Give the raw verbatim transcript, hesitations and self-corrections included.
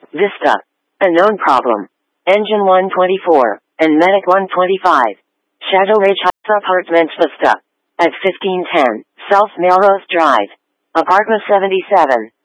Vista. A known problem. Engine one twenty-four, and Medic one twenty-five. Shadow Ridge Heights Apartments Vista. At fifteen ten, South Melrose Drive. Apartment seventy-seven.